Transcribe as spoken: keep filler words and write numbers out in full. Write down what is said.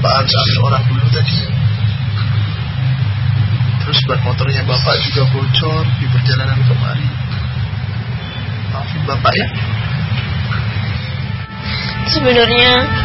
kecelakaan sampai orang dulu tadi. Terus ban motornya bapak juga bocor di perjalanan kemari. Maafin bapak ya. Sebenarnya